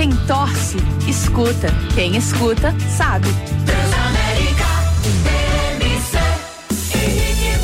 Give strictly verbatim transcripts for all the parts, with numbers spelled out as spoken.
Quem torce, escuta. Quem escuta, sabe. Transamérica, T M C, Henrique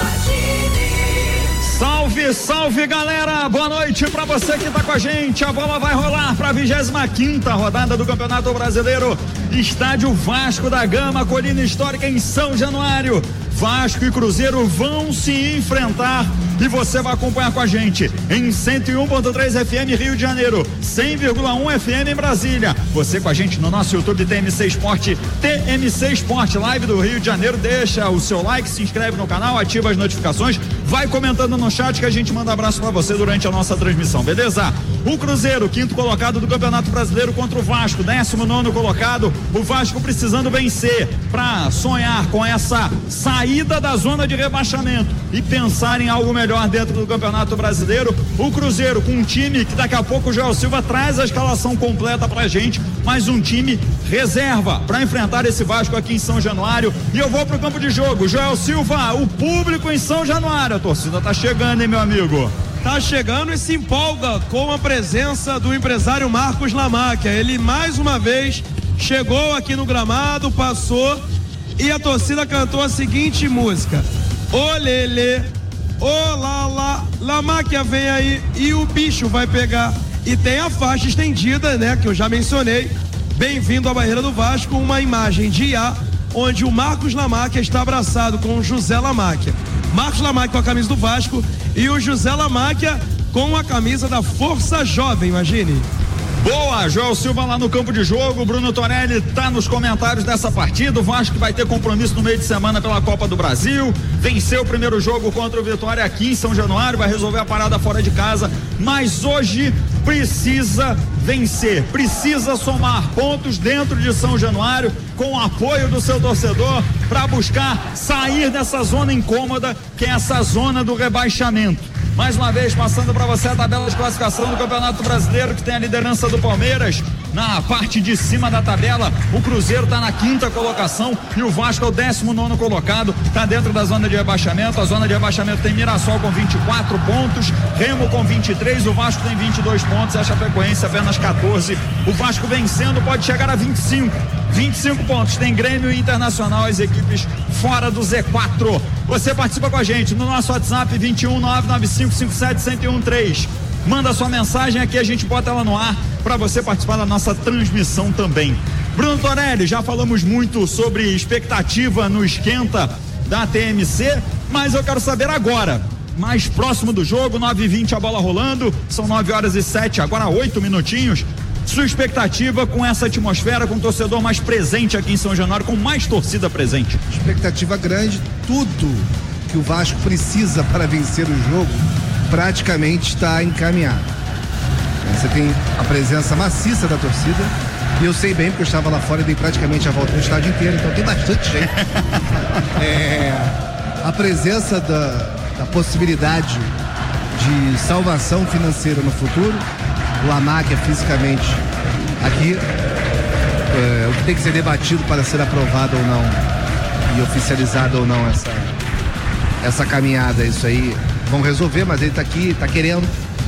Martins. Salve, salve, galera! Boa noite pra você que tá com a gente. A bola vai rolar pra vigésima quinta rodada do Campeonato Brasileiro. Estádio Vasco da Gama, Colina Histórica em São Januário. Vasco e Cruzeiro vão se enfrentar e você vai acompanhar com a gente em cento e um ponto três F M Rio de Janeiro, cem vírgula um F M em Brasília. Você com a gente no nosso YouTube T M C Esporte, T M C Esporte Live do Rio de Janeiro. Deixa o seu like, se inscreve no canal, ativa as notificações, vai comentando no chat que a gente manda abraço pra você durante a nossa transmissão, beleza? O Cruzeiro, quinto colocado do Campeonato Brasileiro contra o Vasco, décimo nono colocado. O Vasco precisando vencer pra sonhar com essa saída da zona de rebaixamento e pensar em algo melhor dentro do Campeonato Brasileiro. O Cruzeiro com um time que daqui a pouco o Joel Silva traz a escalação completa pra gente, mas um time reserva para enfrentar esse Vasco aqui em São Januário. E eu vou pro campo de jogo. Joel Silva, o público em São Januário, a torcida tá chegando, hein, meu amigo? Tá chegando e se empolga com a presença do empresário Marcos Lamáquia. Ele mais uma vez chegou aqui no gramado, passou e a torcida cantou a seguinte música: ô Lelê, ô Lala, Lamáquia vem aí e o bicho vai pegar. E tem a faixa estendida, né, que eu já mencionei, bem-vindo à Barreira do Vasco, uma imagem de I A, onde o Marcos Lamáquia está abraçado com o José Lamáquia. Marcos Lamáquia com a camisa do Vasco e o José Lamáquia com a camisa da Força Jovem, imagine. Boa, Joel Silva lá no campo de jogo. Bruno Torelli tá nos comentários dessa partida. O Vasco vai ter compromisso no meio de semana pela Copa do Brasil. Venceu o primeiro jogo contra o Vitória aqui em São Januário, vai resolver a parada fora de casa, mas hoje precisa vencer, precisa somar pontos dentro de São Januário com o apoio do seu torcedor para buscar sair dessa zona incômoda que é essa zona do rebaixamento. Mais uma vez, passando para você a tabela de classificação do Campeonato Brasileiro, que tem a liderança do Palmeiras. Na parte de cima da tabela, o Cruzeiro está na quinta colocação e o Vasco é o décimo nono colocado, está dentro da zona de rebaixamento. A zona de rebaixamento tem Mirassol com vinte e quatro pontos, Remo com vinte e três, o Vasco tem vinte e dois pontos, a Chapecoense apenas quatorze. O Vasco vencendo pode chegar a vinte e cinco. vinte e cinco pontos, tem Grêmio e Internacional, as equipes fora do Z quatro. Você participa com a gente no nosso WhatsApp vinte e um, nove nove cinco cinco sete, um zero um três. Manda sua mensagem aqui, a gente bota ela no ar para você participar da nossa transmissão também. Bruno Torelli, já falamos muito sobre expectativa no esquenta da T M C, mas eu quero saber agora, mais próximo do jogo, nove e vinte a bola rolando, são nove horas e sete, agora oito minutinhos. Sua expectativa com essa atmosfera, com o torcedor mais presente aqui em São Januário, com mais torcida presente? Expectativa grande, tudo que o Vasco precisa para vencer o jogo praticamente está encaminhado. Você tem a presença maciça da torcida, e eu sei bem porque eu estava lá fora e dei praticamente a volta no estádio inteiro, então tem bastante gente. É, a presença da, da possibilidade de salvação financeira no futuro, o Lamáquia fisicamente aqui, é, o que tem que ser debatido para ser aprovado ou não e oficializado ou não essa, essa caminhada, isso aí vão resolver, mas ele está aqui, está querendo.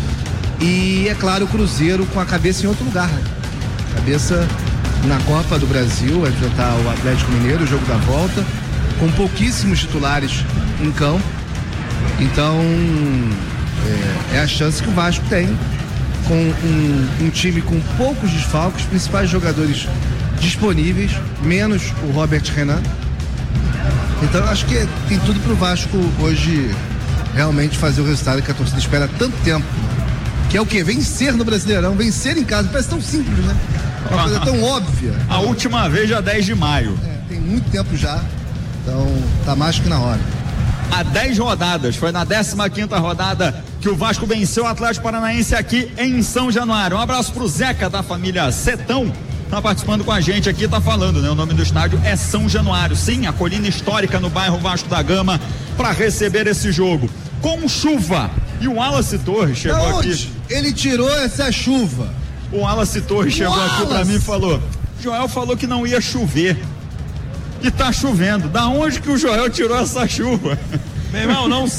E é claro, o Cruzeiro com a cabeça em outro lugar, né? Cabeça na Copa do Brasil, vai enfrentar o Atlético Mineiro, o jogo da volta, com pouquíssimos titulares em campo. Então é, é a chance que o Vasco tem, com um, um time com poucos desfalques, os principais jogadores disponíveis, menos o Robert Renan. Então eu acho que tem tudo pro Vasco hoje realmente fazer o resultado que a torcida espera há tanto tempo, que é o quê? Vencer no Brasileirão, vencer em casa. Parece tão simples, né? Uma coisa tão óbvia. A última vez já dez de maio. É, tem muito tempo já, então tá mais que na hora. Há dez rodadas, foi na décima quinta rodada que o Vasco venceu o Atlético Paranaense aqui em São Januário. Um abraço pro Zeca da família Setão, tá participando com a gente aqui, tá falando, né? O nome do estádio é São Januário, sim, a colina histórica no bairro Vasco da Gama, para receber esse jogo com chuva. E o Wallace Torres chegou da onde aqui. Ele tirou essa chuva. O Wallace Torres chegou Wallace. aqui pra mim e falou: Joel falou que não ia chover. E tá chovendo. Da onde que o Joel tirou essa chuva? Meu irmão, não